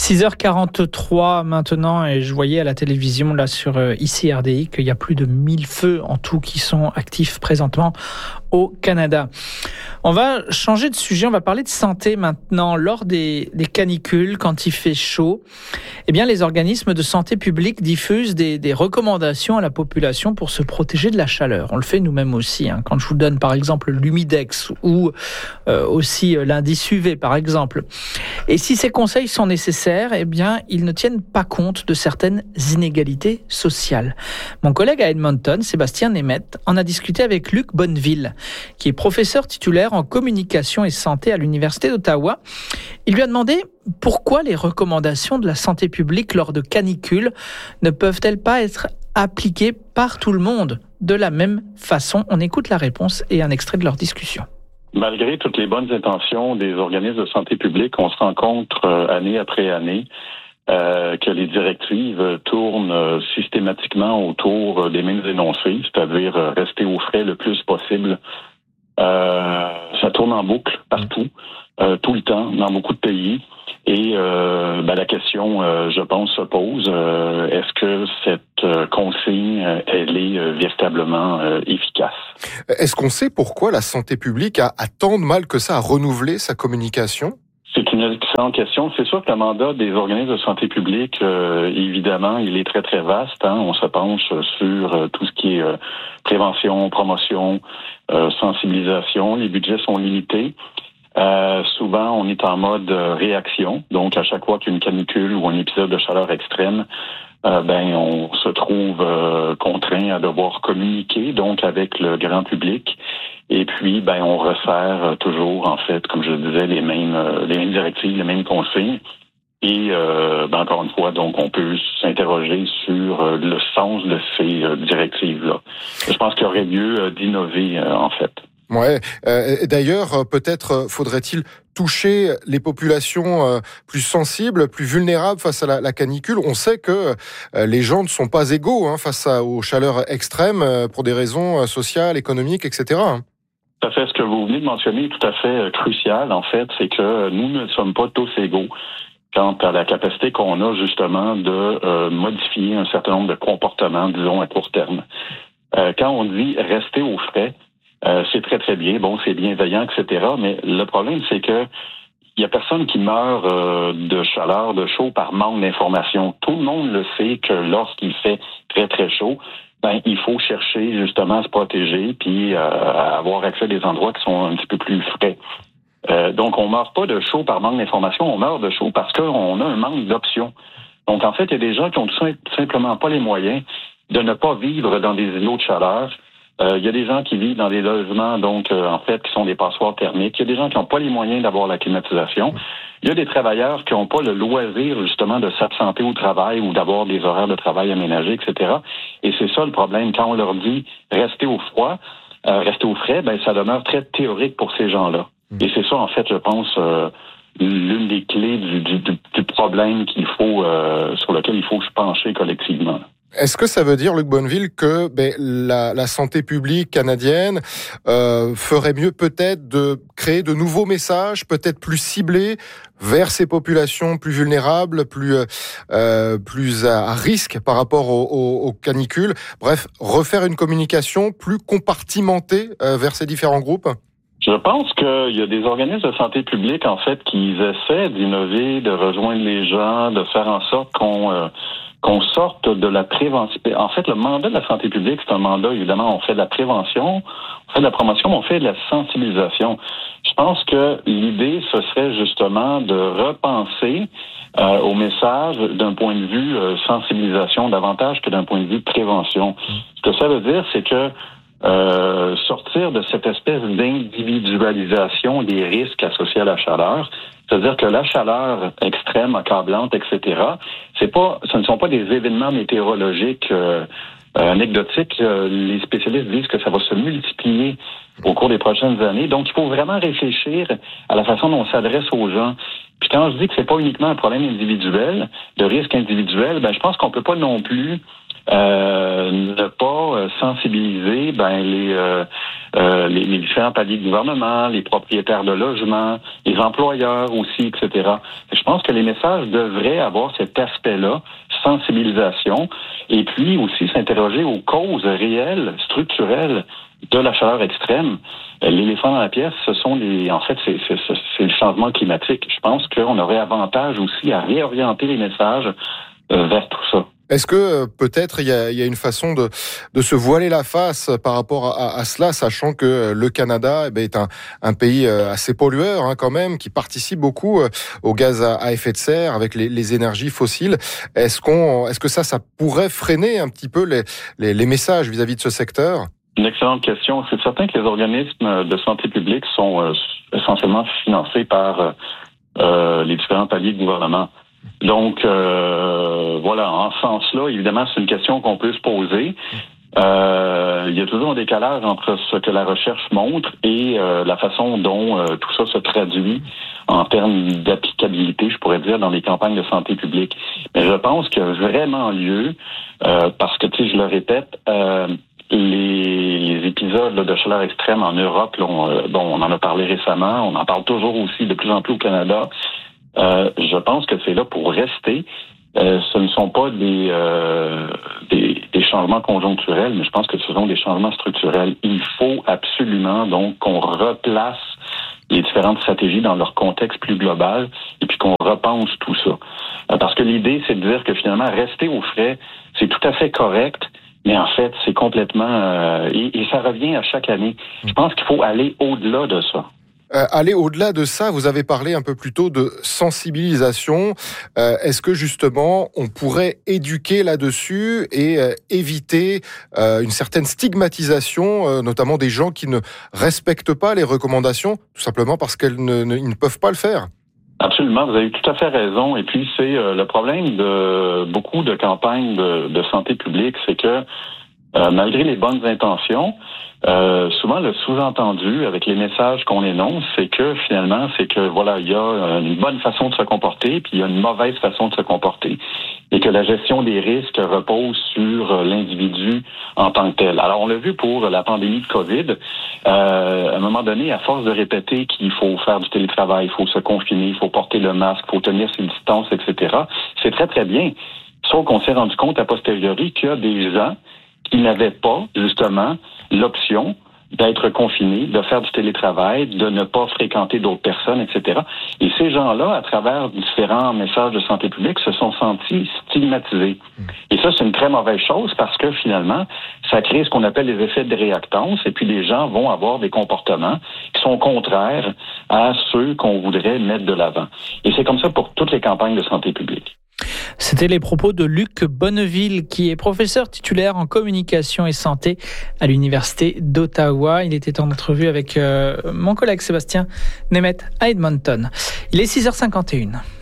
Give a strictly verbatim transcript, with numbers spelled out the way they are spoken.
six heures quarante-trois maintenant, et je voyais à la télévision là sur euh, ici R D I qu'il y a plus de mille feux en tout qui sont actifs présentement au Canada. On va changer de sujet, on va parler de santé maintenant. Lors des, des canicules, quand il fait chaud, eh bien les organismes de santé publique diffusent des, des recommandations à la population pour se protéger de la chaleur. On le fait nous-mêmes aussi. Hein. Quand je vous donne par exemple l'humidex ou euh, aussi l'indice U V par exemple. Et si ces conseils sont nécessaires, eh bien ils ne tiennent pas compte de certaines inégalités sociales. Mon collègue à Edmonton, Sébastien Nemeth, en a discuté avec Luc Bonneville, qui est professeur titulaire en communication et santé à l'Université d'Ottawa. Il lui a demandé pourquoi les recommandations de la santé publique lors de canicules ne peuvent-elles pas être appliquées par tout le monde de la même façon. On écoute la réponse et un extrait de leur discussion. Malgré toutes les bonnes intentions des organismes de santé publique, on se rend compte euh, année après année euh, que les directives tournent euh, systématiquement autour des mêmes énoncés, c'est-à-dire euh, rester au frais le plus possible. Euh, ça tourne en boucle partout, euh, tout le temps, dans beaucoup de pays. Et euh, ben, la question, euh, je pense, se pose, euh, est-ce que cette euh, consigne, elle est euh, véritablement euh, efficace? Est-ce qu'on sait pourquoi la santé publique a, a tant de mal que ça à renouveler sa communication? C'est une excellente question. C'est sûr que le mandat des organismes de santé publique, euh, évidemment, il est très, très vaste. Hein. On se penche sur euh, tout ce qui est euh, prévention, promotion, euh, sensibilisation. Les budgets sont limités. Euh, souvent, on est en mode euh, réaction. Donc, à chaque fois qu'il y a une canicule ou un épisode de chaleur extrême, euh, ben, on se trouve euh, contraint à devoir communiquer, donc, avec le grand public. Et puis, ben, on resserre toujours, en fait, comme je le disais, les mêmes, euh, les mêmes directives, les mêmes consignes. Et, euh, ben, encore une fois, donc, on peut s'interroger sur euh, le sens de ces euh, directives-là. Je pense qu'il y aurait lieu euh, d'innover, euh, en fait. Ouais. Euh, d'ailleurs, peut-être faudrait-il toucher les populations euh, plus sensibles, plus vulnérables face à la, la canicule. On sait que euh, les gens ne sont pas égaux hein, face à, aux chaleurs extrêmes euh, pour des raisons euh, sociales, économiques, et cetera. Tout à fait. Ce que vous venez de mentionner est tout à fait crucial, en fait, c'est que nous ne sommes pas tous égaux quant à la capacité qu'on a justement de euh, modifier un certain nombre de comportements, disons, à court terme. Euh, quand on dit rester au frais, Euh, c'est très, très bien. Bon, c'est bienveillant, et cetera. Mais le problème, c'est que il y a personne qui meurt euh, de chaleur, de chaud par manque d'information. Tout le monde le sait que lorsqu'il fait très, très chaud, ben il faut chercher justement à se protéger puis euh, à avoir accès à des endroits qui sont un petit peu plus frais. Euh, donc, on meurt pas de chaud par manque d'information, on meurt de chaud parce qu'on a un manque d'options. Donc, en fait, il y a des gens qui ont tout simplement pas les moyens de ne pas vivre dans des îlots de chaleur. Euh, il y a des gens qui vivent dans des logements, donc, euh, en fait, qui sont des passoires thermiques. Il y a des gens qui n'ont pas les moyens d'avoir la climatisation. Il y a des travailleurs qui n'ont pas le loisir, justement, de s'absenter au travail ou d'avoir des horaires de travail aménagés, et cetera. Et c'est ça le problème. Quand on leur dit rester au froid, euh, rester au frais, ben, ça demeure très théorique pour ces gens-là. Et c'est ça, en fait, je pense, euh, l'une des clés du, du, du problème qu'il faut, euh, sur lequel il faut se pencher collectivement. Est-ce que ça veut dire, Luc Bonneville, que ben, la, la santé publique canadienne euh, ferait mieux peut-être de créer de nouveaux messages, peut-être plus ciblés vers ces populations plus vulnérables, plus euh, plus à, à risque par rapport aux, aux, aux canicules? Bref, refaire une communication plus compartimentée euh, vers ces différents groupes? Je pense qu'il y a des organismes de santé publique, en fait, qui essaient d'innover, de rejoindre les gens, de faire en sorte qu'on... Euh, qu'on sorte de la prévention. En fait, le mandat de la santé publique, c'est un mandat, évidemment, on fait de la prévention, on fait de la promotion, mais on fait de la sensibilisation. Je pense que l'idée, ce serait justement de repenser euh, au message d'un point de vue euh, sensibilisation davantage que d'un point de vue prévention. Ce que ça veut dire, c'est que euh, sortir de cette espèce d'individualisation des risques associés à la chaleur, c'est-à-dire que la chaleur extrême, accablante, et cetera, c'est pas, ce ne sont pas des événements météorologiques euh, anecdotiques. Euh, les spécialistes disent que ça va se multiplier au cours des prochaines années. Donc, il faut vraiment réfléchir à la façon dont on s'adresse aux gens. Puis quand je dis que c'est pas uniquement un problème individuel, de risque individuel, ben je pense qu'on peut pas non plus euh, ne pas sensibiliser ben, les, euh, euh, les, les différents paliers de gouvernement, les propriétaires de logements, les employeurs aussi, et cetera. Je pense que les messages devraient avoir cet aspect-là, sensibilisation, et puis aussi s'interroger aux causes réelles, structurelles de la chaleur extrême. L'éléphant dans la pièce, ce sont les, en fait, c'est, c'est, c'est le changement climatique. Je pense qu'on aurait avantage aussi à réorienter les messages euh, vers tout ça. Est-ce que euh, peut-être il y a, il y a une façon de, de se voiler la face par rapport à, à cela, sachant que le Canada eh bien, est un, un pays assez pollueur hein, quand même, qui participe beaucoup au gaz à, à effet de serre avec les, les énergies fossiles. Est-ce qu'on, est-ce que ça, ça pourrait freiner un petit peu les, les, les messages vis-à-vis de ce secteur? Une excellente question. C'est certain que les organismes de santé publique sont euh, essentiellement financés par euh, les différents paliers de gouvernement. Donc, euh, voilà, en ce sens-là, évidemment, c'est une question qu'on peut se poser. Euh, il y a toujours un décalage entre ce que la recherche montre et euh, la façon dont euh, tout ça se traduit en termes d'applicabilité, je pourrais dire, dans les campagnes de santé publique. Mais je pense qu'il y a vraiment lieu, euh, parce que, tu sais, je le répète, euh, Les, les épisodes là, de chaleur extrême en Europe, là, on, euh, bon, on en a parlé récemment, on en parle toujours aussi de plus en plus au Canada. Euh, je pense que c'est là pour rester. Euh, ce ne sont pas des, euh, des, des changements conjoncturels, mais je pense que ce sont des changements structurels. Il faut absolument donc qu'on replace les différentes stratégies dans leur contexte plus global et puis qu'on repense tout ça. Euh, parce que l'idée, c'est de dire que finalement, rester au frais, c'est tout à fait correct. Mais en fait, c'est complètement... Euh, et, et ça revient à chaque année. Je pense qu'il faut aller au-delà de ça. Euh, aller au-delà de ça, vous avez parlé un peu plus tôt de sensibilisation. Euh, est-ce que justement, on pourrait éduquer là-dessus et euh, éviter euh, une certaine stigmatisation, euh, notamment des gens qui ne respectent pas les recommandations, tout simplement parce qu'ils ne, ne, ils ne peuvent pas le faire? Absolument, vous avez tout à fait raison. Et puis, c'est euh, le problème de beaucoup de campagnes de, de santé publique, c'est que euh, malgré les bonnes intentions, euh, souvent le sous-entendu avec les messages qu'on énonce, c'est que finalement, c'est que voilà, il y a une bonne façon de se comporter, puis il y a une mauvaise façon de se comporter, et que la gestion des risques repose sur l'individu en tant que tel. Alors, on l'a vu pour la pandémie de COVID. Euh, à un moment donné, à force de répéter qu'il faut faire du télétravail, il faut se confiner, il faut porter le masque, il faut tenir ses distances, et cetera, c'est très, très bien. Sauf qu'on s'est rendu compte a posteriori qu'il y a des gens qui n'avaient pas, justement, l'option d'être confinés, de faire du télétravail, de ne pas fréquenter d'autres personnes, et cetera. Et ces gens-là, à travers différents messages de santé publique, se sont sentis stigmatisés. Et ça, c'est une très mauvaise chose parce que, finalement, ça crée ce qu'on appelle les effets de réactance et puis les gens vont avoir des comportements qui sont contraires à ceux qu'on voudrait mettre de l'avant. Et c'est comme ça pour toutes les campagnes de santé publique. C'était les propos de Luc Bonneville, qui est professeur titulaire en communication et santé à l'Université d'Ottawa. Il était en entrevue avec euh, mon collègue Sébastien Nemeth à Edmonton. Il est six heures cinquante et une.